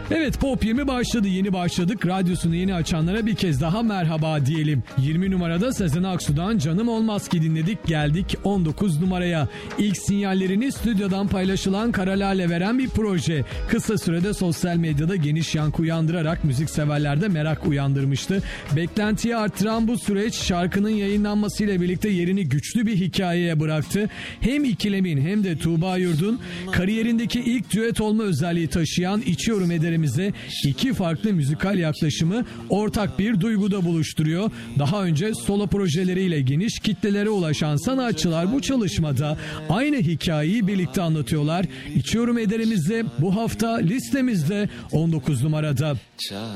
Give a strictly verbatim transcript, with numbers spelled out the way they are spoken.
Evet, Pop yirmi başladı, yeni başladık. Radyosunu yeni açanlara bir kez daha merhaba diyelim. yirmi numarada Sezen Aksu'dan Canım Olmaz Ki dinledik, geldik on dokuz numaraya. İlk sinyallerini stüdyodan paylaşılan Kara Lale veren bir proje. Kısa sürede sosyal medyada geniş yankı uyandırarak müzikseverlerde merak uyandırmıştı. Beklentiyi arttıran bu süreç şarkının yayınlanmasıyla birlikte yerini güçlü bir hikayeye bıraktı. Hem İkilem'in hem de Tuğba Yurdun kariyerindeki ilk düet olma özelliği taşıyan İçiyorum Ederimiz'e iki farklı müzikal yaklaşımı ortak bir duyguda buluşturuyor. Daha önce solo projeleriyle geniş kitlelere ulaşan sanatçılar bu çalışmada aynı hikayeyi birlikte anlatıyorlar. İçiyorum Ederimiz'de bu hafta listemizde on dokuz numarada.